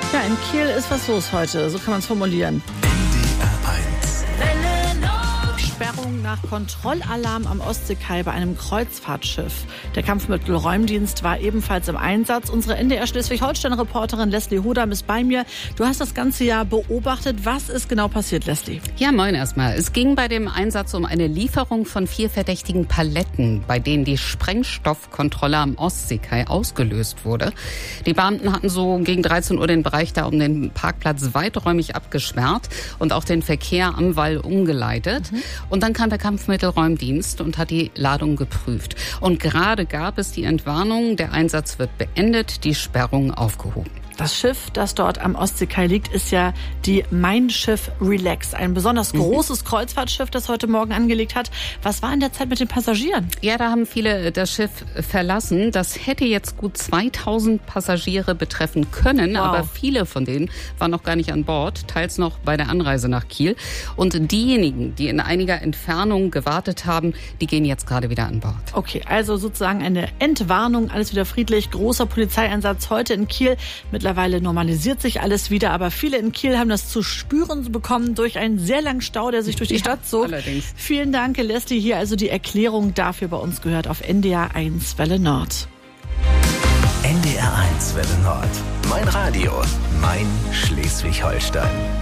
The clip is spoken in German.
Ja, in Kiel ist was los heute, so kann man es formulieren. Sperrung nach Kontrollalarm am Ostseekai bei einem Kreuzfahrtschiff. Der Kampfmittelräumdienst war ebenfalls im Einsatz. Unsere NDR Schleswig-Holstein-Reporterin Leslie Hodam ist bei mir. Du hast das ganze Jahr beobachtet. Was ist genau passiert, Leslie? Ja, moin erstmal. Es ging bei dem Einsatz um eine Lieferung von 4 verdächtigen Paletten, bei denen die Sprengstoffkontrolle am Ostseekai ausgelöst wurde. Die Beamten hatten so gegen 13 Uhr den Bereich da um den Parkplatz weiträumig abgesperrt und auch den Verkehr am Wall umgeleitet. Und dann kam der Kampfmittelräumdienst und hat die Ladung geprüft. Und gerade gab es die Entwarnung, der Einsatz wird beendet, die Sperrung aufgehoben. Das Schiff, das dort am Ostseekai liegt, ist ja die Mein Schiff Relax. Ein besonders großes Kreuzfahrtschiff, das heute Morgen angelegt hat. Was war in der Zeit mit den Passagieren? Ja, da haben viele das Schiff verlassen. Das hätte jetzt gut 2000 Passagiere betreffen können, Wow. aber viele von denen waren noch gar nicht an Bord, teils noch bei der Anreise nach Kiel. Und diejenigen, die in einiger Entfernung gewartet haben, die gehen jetzt gerade wieder an Bord. Okay, also sozusagen eine Entwarnung, alles wieder friedlich. Großer Polizeieinsatz heute in Kiel. Mittlerweile normalisiert sich alles wieder, aber viele in Kiel haben das zu spüren bekommen durch einen sehr langen Stau, der sich durch die Stadt zog. Allerdings. Vielen Dank, Leslie. Hier also die Erklärung dafür bei uns gehört auf NDR 1 Welle Nord. NDR 1 Welle Nord. Mein Radio, mein Schleswig-Holstein.